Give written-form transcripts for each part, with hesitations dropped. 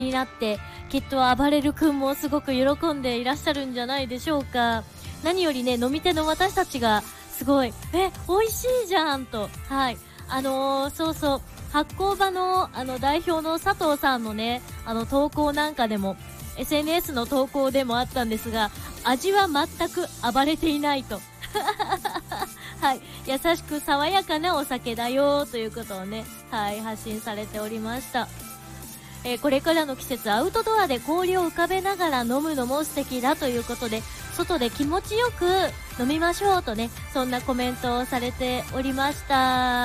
になって、きっと暴れる君もすごく喜んでいらっしゃるんじゃないでしょうか。何よりね、飲み手の私たちがすごい、美味しいじゃんと、はい。そうそう、発酵場の代表の佐藤さんのね、投稿なんかでも、SNS の投稿でもあったんですが、味は全く暴れていないと。はい。優しく爽やかなお酒だよということをね、はい、発信されておりました。これからの季節、アウトドアで氷を浮かべながら飲むのも素敵だということで、外で気持ちよく飲みましょうとね、そんなコメントをされておりました。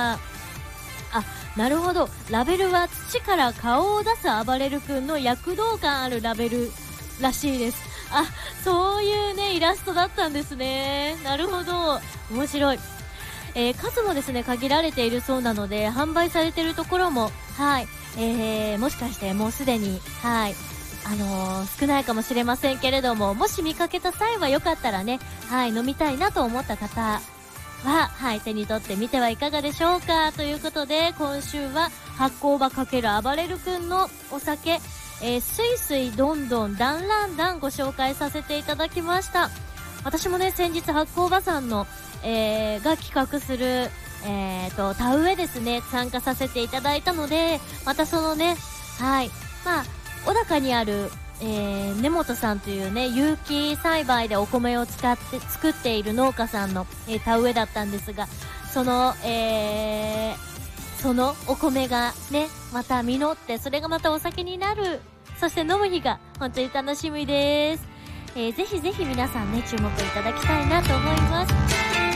あ、なるほど。ラベルは土から顔を出す暴れる君の躍動感あるラベルらしいです。あ、そういうね、イラストだったんですね。なるほど。面白い。数もですね、限られているそうなので、販売されているところも、はい、もしかしてもうすでに、はい、少ないかもしれませんけれども、もし見かけた際はよかったらね、はい、飲みたいなと思った方は、はい、手に取ってみてはいかがでしょうか。ということで、今週は発酵場×暴れる君のお酒、スイスイどんどんだんらんだんご紹介させていただきました。私もね、先日発酵場さんの、が企画する、田植えですね、参加させていただいたので、またそのね、はい、まあ、小高にある、根本さんというね、有機栽培でお米を使って作っている農家さんの、田植えだったんですが、そのお米がね、また実って、それがまたお酒になる、そして飲む日が本当に楽しみです。ぜひぜひ皆さんね、注目いただきたいなと思います。